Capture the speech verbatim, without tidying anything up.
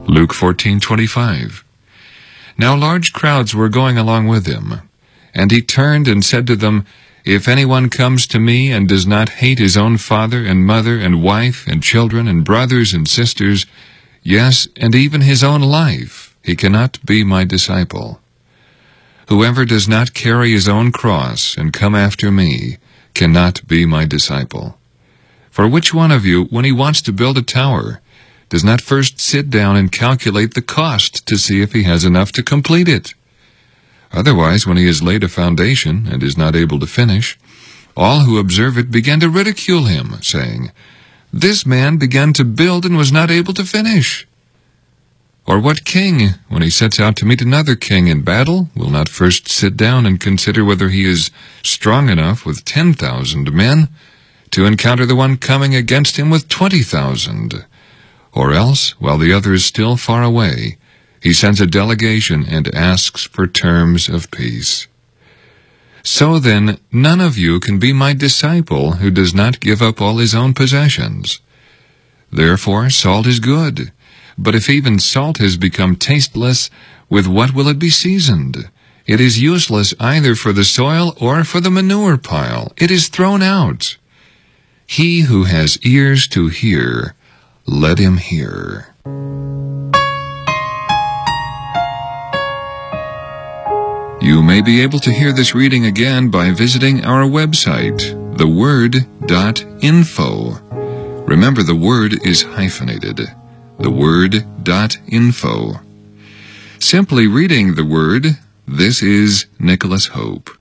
Luke fourteen twenty-five. Now large crowds were going along with him, and he turned and said to them, If anyone comes to me and does not hate his own father and mother and wife and children and brothers and sisters, yes, and even his own life, he cannot be my disciple. Whoever does not carry his own cross and come after me cannot be my disciple. For which one of you, when he wants to build a tower, does not first sit down and calculate the cost to see if he has enough to complete it? Otherwise, when he has laid a foundation and is not able to finish, all who observe it begin to ridicule him, saying, This man began to build and was not able to finish. Or what king, when he sets out to meet another king in battle, will not first sit down and consider whether he is strong enough with ten thousand men to encounter the one coming against him with twenty thousand? Or else, while the other is still far away, he sends a delegation and asks for terms of peace. So then, none of you can be my disciple who does not give up all his own possessions. Therefore, salt is good. But if even salt has become tasteless, with what will it be seasoned? It is useless either for the soil or for the manure pile. It is thrown out. He who has ears to hear, let him hear. You may be able to hear this reading again by visiting our website, the word dot info. Remember, the word is hyphenated. the word dot info. Simply reading the Word, this is Nicholas Hope.